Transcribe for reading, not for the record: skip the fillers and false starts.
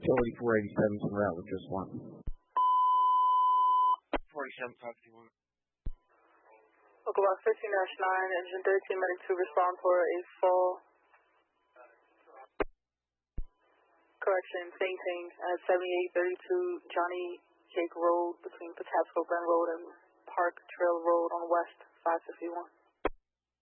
utility 487 to route with just one. 4751. Local Route 15-9, engine 13 minute to respond for a fall. Correction, fainting at 7832 Johnny Jake Road between Patapsco Glen Road and Park Trail Road on West 551.